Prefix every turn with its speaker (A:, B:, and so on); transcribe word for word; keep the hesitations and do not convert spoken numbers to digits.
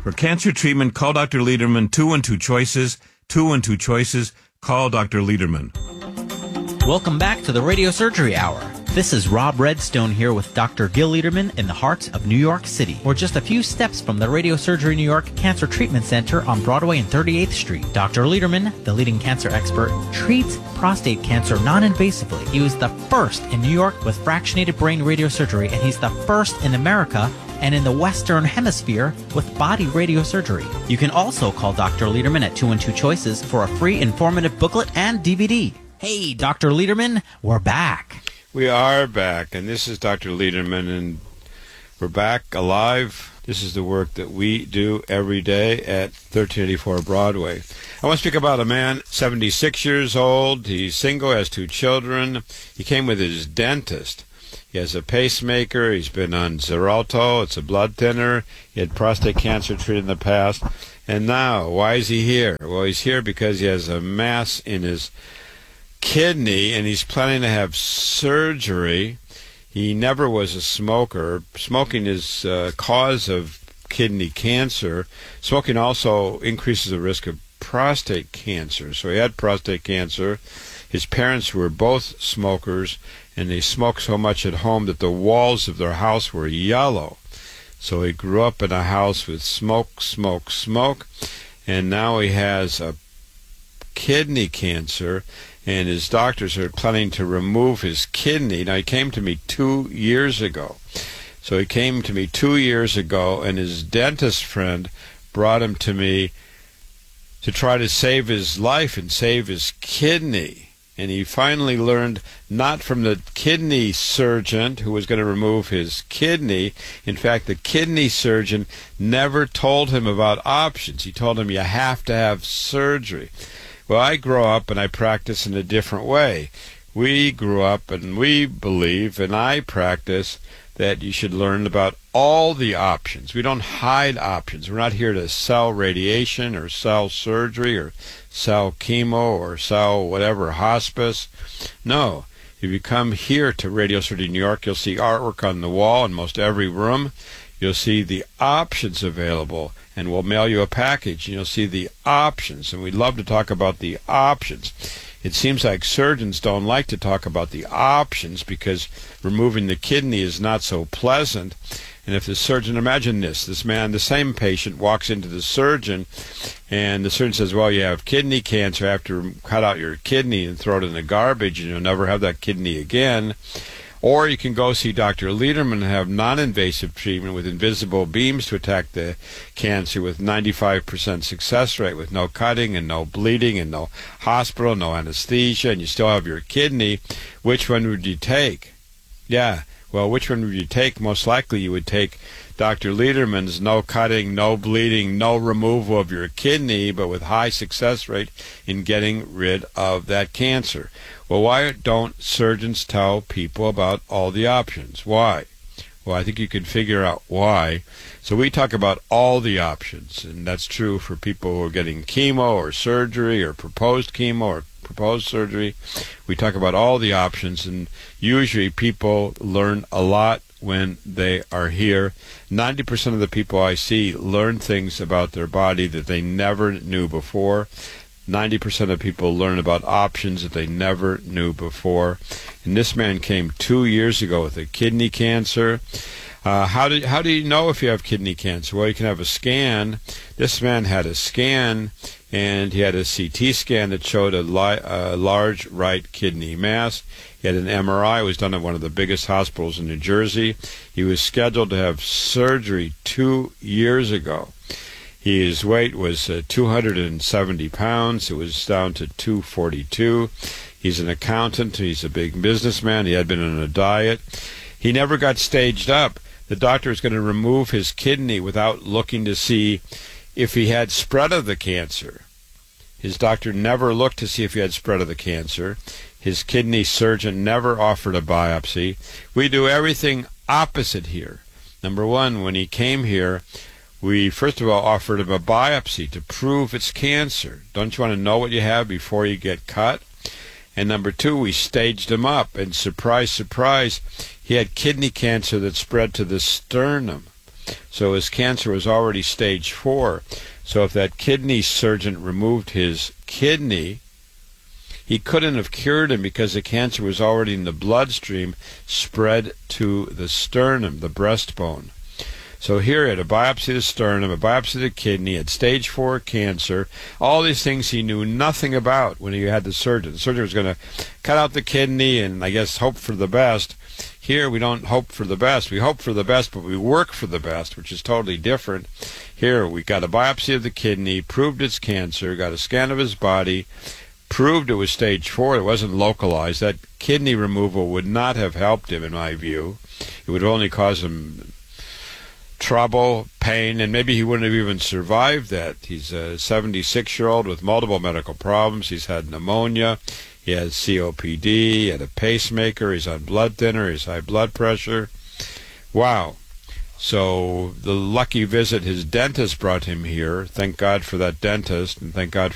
A: For cancer treatment, call Doctor Lederman. Two and two choices. Two and two choices. Call Doctor Lederman.
B: Welcome back to the Radio Surgery Hour. This is Rob Redstone here with Doctor Gil Lederman in the heart of New York City. We're just a few steps from the Radio Surgery New York Cancer Treatment Center on Broadway and thirty-eighth Street. Doctor Lederman, the leading cancer expert, treats prostate cancer non-invasively. He was the first in New York with fractionated brain radiosurgery, and he's the first in America and in the Western Hemisphere with body radiosurgery. You can also call Doctor Lederman at two and two choices for a free informative booklet and D V D. Hey, Doctor Lederman, we're back.
C: We are back, and this is Doctor Lederman, and we're back alive. This is the work that we do every day at thirteen eighty-four Broadway. I want to speak about a man, seventy-six years old. He's single, has two children. He came with his dentist. He has a pacemaker. He's been on Xarelto. It's a blood thinner. He had prostate cancer treated in the past. And now, why is he here? Well, he's here because he has a mass in his kidney, and he's planning to have surgery. He never was a smoker. Smoking is a cause of kidney cancer. Smoking also increases the risk of prostate cancer. So he had prostate cancer. His parents were both smokers, and they smoked so much at home that the walls of their house were yellow. So he grew up in a house with smoke, smoke, smoke, and now he has a kidney cancer, and his doctors are planning to remove his kidney. Now, he came to me two years ago. So he came to me two years ago, and his dentist friend brought him to me to try to save his life and save his kidney. And he finally learned, not from the kidney surgeon who was going to remove his kidney. In fact, the kidney surgeon never told him about options. He told him, you have to have surgery. Well, I grew up and I practice in a different way. We grew up and we believe, and I practice, that you should learn about all the options. We don't hide options. We're not here to sell radiation or sell surgery or sell chemo or sell whatever, hospice. No. If you come here to Radio Surgery New York, you'll see artwork on the wall in most every room. You'll see the options available, and we'll mail you a package, and you'll see the options, and we'd love to talk about the options. It seems like surgeons don't like to talk about the options because removing the kidney is not so pleasant. And if the surgeon, imagine this, this man, the same patient, walks into the surgeon, and the surgeon says, well, you have kidney cancer, I have to cut out your kidney and throw it in the garbage, and you'll never have that kidney again. Or you can go see Doctor Lederman and have non-invasive treatment with invisible beams to attack the cancer with ninety-five percent success rate, with no cutting and no bleeding and no hospital, no anesthesia, and you still have your kidney. Which one would you take? Yeah, well, which one would you take? Most likely you would take Doctor Lederman's no cutting, no bleeding, no removal of your kidney, but with high success rate in getting rid of that cancer. Well, why don't surgeons tell people about all the options? Why? Well, I think you can figure out why. So we talk about all the options, and that's true for people who are getting chemo or surgery or proposed chemo or proposed surgery. We talk about all the options, and usually people learn a lot when they are here. ninety percent of the people I see learn things about their body that they never knew before. ninety percent of people learn about options that they never knew before. And this man came two years ago with a kidney cancer. Uh, how do how do you know if you have kidney cancer? Well, you can have a scan. This man had a scan, and he had a C T scan that showed a, li a large right kidney mass. He had an M R I. It was done at one of the biggest hospitals in New Jersey. He was scheduled to have surgery two years ago. His weight was uh, two hundred seventy pounds. It was down to two forty-two. He's an accountant. He's a big businessman. He had been on a diet. He never got staged up. The doctor is going to remove his kidney without looking to see if he had spread of the cancer. His doctor never looked to see if he had spread of the cancer. His kidney surgeon never offered a biopsy. We do everything opposite here. Number one, when he came here, we first of all offered him a biopsy to prove it's cancer. Don't you want to know what you have before you get cut? And number two, we staged him up, and surprise, surprise, he had kidney cancer that spread to the sternum. So his cancer was already stage four. So if that kidney surgeon removed his kidney, he couldn't have cured him because the cancer was already in the bloodstream, spread to the sternum, the breastbone. So here, at a biopsy of the sternum, a biopsy of the kidney, at stage four cancer, all these things he knew nothing about when he had the surgeon. The surgeon was going to cut out the kidney and, I guess, hope for the best. Here, we don't hope for the best. We hope for the best, but we work for the best, which is totally different. Here, we got a biopsy of the kidney, proved it's cancer, got a scan of his body, proved it was stage four. It wasn't localized. That kidney removal would not have helped him, in my view. It would have only caused him trouble, pain, and maybe he wouldn't have even survived that. He's a seventy-six-year-old with multiple medical problems. He's had pneumonia. He has C O P D. He had a pacemaker. He's on blood thinner. He's high blood pressure. Wow. So the lucky visit his dentist brought him here. Thank God for that dentist, and thank God